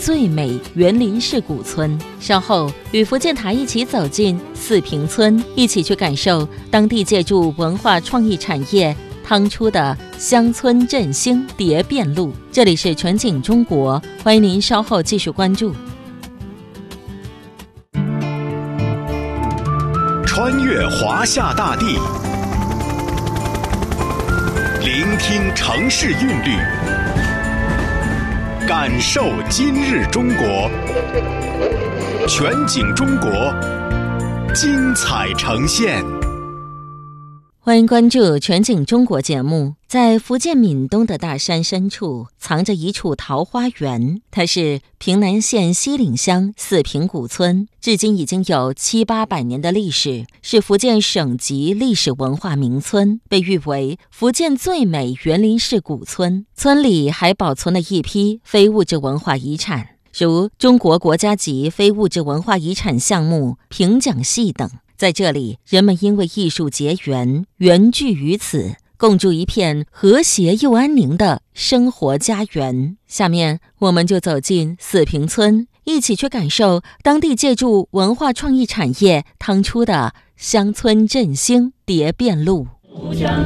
最美园林式古村。稍后与福建台一起走进四平村，一起去感受当地借助文化创意产业趟出的乡村振兴蝶变路。这里是全景中国，欢迎您稍后继续关注。 穿越华夏大地，聆听城市韵律，感受今日中国。全景中国，精彩呈现。 欢迎关注全景中国节目。在福建闽东的大山深处，藏着一处桃花源，它是平南县西岭乡四平古村，至今已经有700-800年的历史，是福建省级历史文化名村，被誉为福建最美园林式古村。村里还保存了一批非物质文化遗产，如中国国家级非物质文化遗产项目平蒋戏等。在这里，人们因为艺术结缘，缘聚于此，共筑一片和谐又安宁的生活家园。下面我们就走进四平村，一起去感受当地借助文化创意产业趟出的乡村振兴蝶变路。